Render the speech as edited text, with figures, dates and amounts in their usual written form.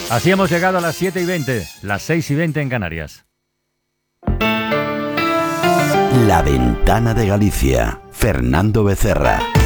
Así hemos llegado a las 7:20, las 6:20 en Canarias. La Ventana de Galicia, Fernando Becerra.